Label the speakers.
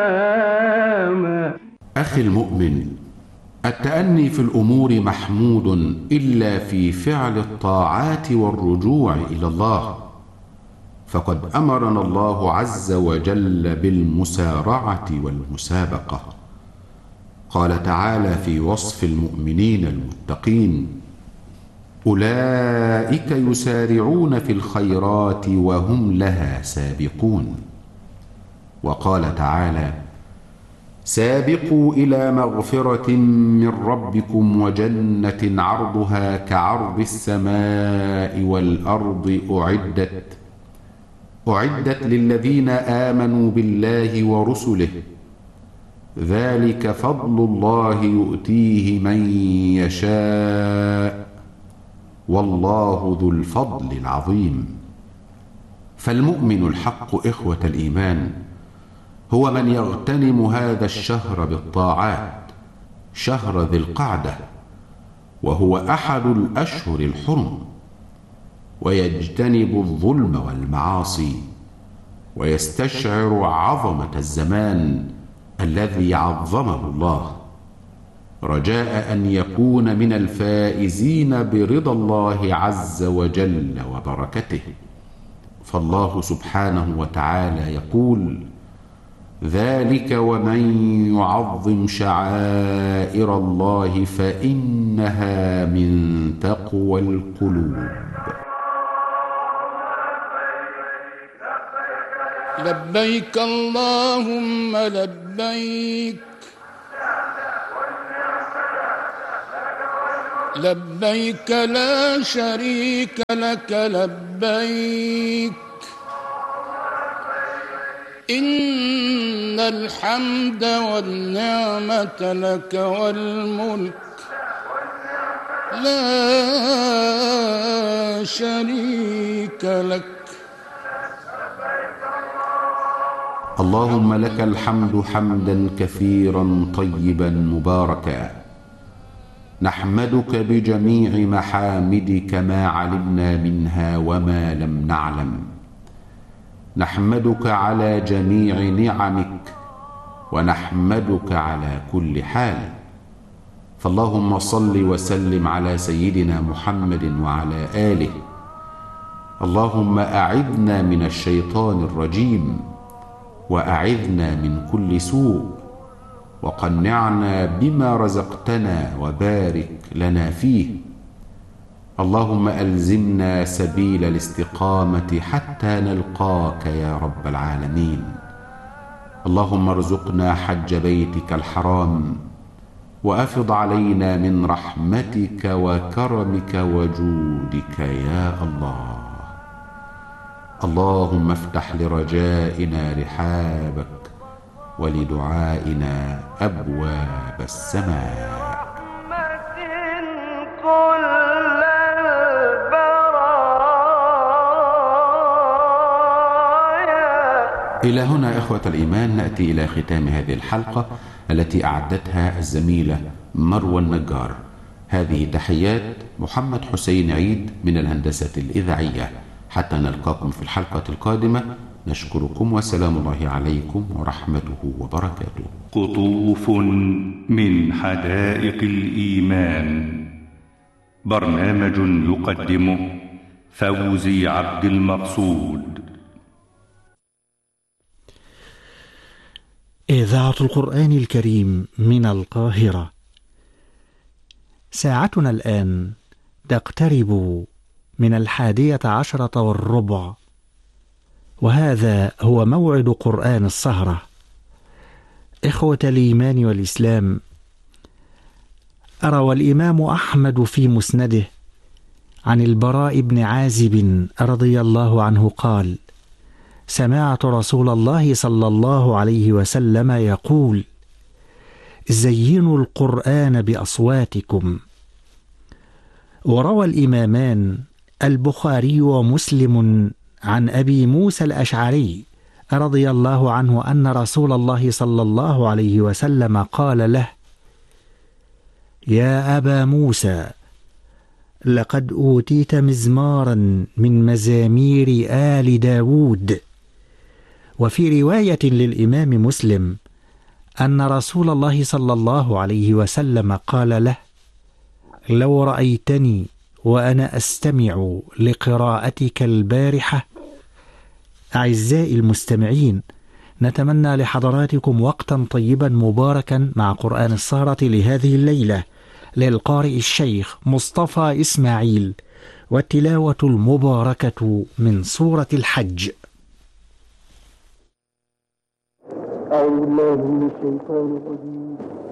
Speaker 1: أخي المؤمن، التأني في الأمور محمود إلا في فعل الطاعات والرجوع إلى الله، فقد أمرنا الله عز وجل بالمسارعة والمسابقة. قال تعالى في وصف المؤمنين المتقين: أولئك يسارعون في الخيرات وهم لها سابقون. وقال تعالى: سابقوا إلى مغفرة من ربكم وجنة عرضها كعرض السماء والأرض أعدت للذين آمنوا بالله ورسله، ذلك فضل الله يؤتيه من يشاء والله ذو الفضل العظيم. فالمؤمن الحق إخوة الإيمان هو من يغتنم هذا الشهر بالطاعات، شهر ذي القعدة، وهو أحد الأشهر الحرم، ويجتنب الظلم والمعاصي، ويستشعر عظمة الزمان الذي عظمه الله، رجاء أن يكون من الفائزين برضا الله عز وجل وبركته. فالله سبحانه وتعالى يقول: ذلك ومن يعظم شعائر الله فإنها من تقوى القلوب.
Speaker 2: لبيك اللهم لبيك، لبيك لا شريك لك لبيك، إن الحمد والنعمة لك والملك لا شريك لك.
Speaker 1: اللهم لك الحمد حمدا كثيرا طيبا مباركا، نحمدك بجميع محامدك ما علمنا منها وما لم نعلم، نحمدك على جميع نعمك ونحمدك على كل حال. فاللهم صل وسلم على سيدنا محمد وعلى آله. اللهم أعذنا من الشيطان الرجيم، وأعذنا من كل سوء، وقنعنا بما رزقتنا وبارك لنا فيه. اللهم ألزمنا سبيل الاستقامة حتى نلقاك يا رب العالمين. اللهم ارزقنا حج بيتك الحرام، وأفض علينا من رحمتك وكرمك وجودك يا الله. اللهم افتح لرجائنا رحابك، ولدعائنا أبواب السماء. إلى هنا إخوة الإيمان نأتي إلى ختام هذه الحلقة التي أعدتها الزميلة مروى النجار. هذه تحيات محمد حسين عيد من الهندسة الإذاعية. حتى نلقاكم في الحلقة القادمة، نشكركم وسلام الله عليكم ورحمته وبركاته.
Speaker 3: قطوف من حدائق الإيمان، برنامج يقدمه فوزي عبد المقصود.
Speaker 4: إذاعة القرآن الكريم من القاهرة. ساعتنا الآن تقترب من 11:10، وهذا هو موعد قرآن السهرة. إخوة الإيمان والإسلام، روى الإمام أحمد في مسنده عن البراء بن عازب رضي الله عنه قال: سمعت رسول الله صلى الله عليه وسلم يقول: زينوا القرآن بأصواتكم. وروى الإمامان البخاري ومسلم عن أبي موسى الأشعري رضي الله عنه أن رسول الله صلى الله عليه وسلم قال له: يا أبا موسى، لقد أوتيت مزمارا من مزامير آل داود. وفي رواية للإمام مسلم أن رسول الله صلى الله عليه وسلم قال له: لو رأيتني وأنا أستمع لقراءتك البارحة. أعزائي المستمعين، نتمنى لحضراتكم وقتا طيبا مباركا مع قرآن السهرة لهذه الليلة للقارئ الشيخ مصطفى إسماعيل، والتلاوة المباركة من سورة الحج.
Speaker 2: أعوذ بالله من الشيطان الرجيم.